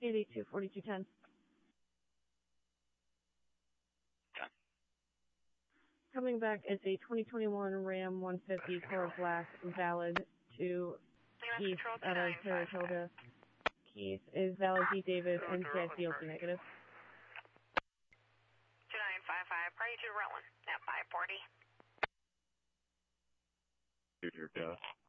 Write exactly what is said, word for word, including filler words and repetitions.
Sandy two forty-two ten. ten. Coming back, it's a twenty twenty-one Ram one fifty color black, valid to Keith out of Saratoga. Keith is valid to David, and C I C also negative. two nine five five, party two rolling at five forty. Here's your go.